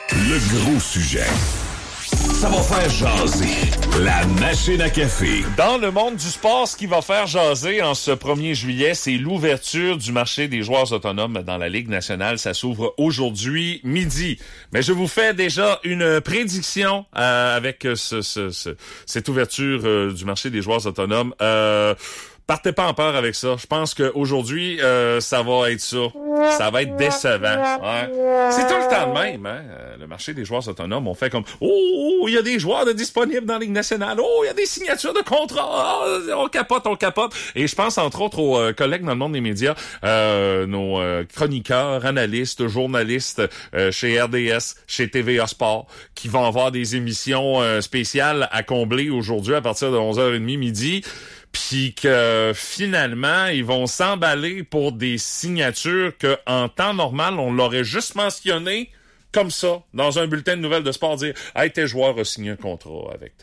Le gros sujet. Ça va faire jaser. La machine à café. Dans le monde du sport, ce qui va faire jaser en ce 1er juillet, c'est l'ouverture du marché des joueurs autonomes dans la Ligue nationale. Ça s'ouvre aujourd'hui midi. Mais je vous fais déjà une prédiction avec cette ouverture du marché des joueurs autonomes. Partez pas en peur avec ça. Je pense qu'aujourd'hui, ça va être ça. Ça va être décevant. Ouais. C'est tout le temps de même, hein? Le marché des joueurs autonomes, on fait comme « Oh, il y a des joueurs de disponibles dans la Ligue nationale. Oh, il y a des signatures de contrats. Oh, on capote. » Et je pense entre autres aux collègues dans le monde des médias, nos chroniqueurs, analystes, journalistes chez RDS, chez TVA Sport, qui vont avoir des émissions spéciales à combler aujourd'hui à partir de 11h30 midi. Puis que finalement, ils vont s'emballer pour des signatures que en temps normal, on l'aurait juste mentionné comme ça, dans un bulletin de nouvelles de sport, dire « Hey, tes joueurs a signé un contrat avec telle équipe. »